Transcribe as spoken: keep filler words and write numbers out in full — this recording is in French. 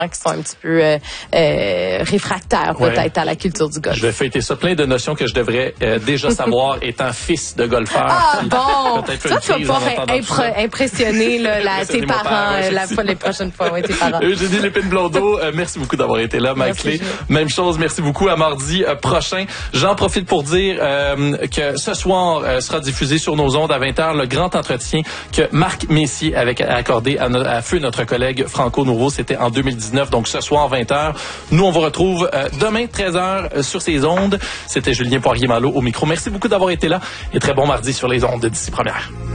qui sont un petit peu euh, euh, réfractaires peut-être ouais. à la culture du golf. Je vais fêter ça, plein de notions que je devrais euh, déjà savoir étant fils de golfeur. Ah bon! Toi, tu vas pouvoir impr- impressionner là, la, tes parents pères, ouais, la fois, les prochaines fois. Ouais, tes parents. Eugénie Lépine-Blondeau, euh, merci beaucoup d'avoir été là. Mike Clé, même chose, merci beaucoup. À mardi euh, prochain. J'en profite pour dire euh, que ce soir euh, sera diffusé sur nos ondes à vingt heures le grand entretien que Marc Messier avait accordé à, no- à feu notre collègue Franco Nouveau. C'était en deux mille dix-neuf. Donc ce soir, vingt heures. Nous, on vous retrouve euh, demain, treize heures, euh, sur ces ondes. C'était Julien Poirier-Malo au micro. Merci beaucoup d'avoir été là et très bon mardi sur les ondes d'ici première.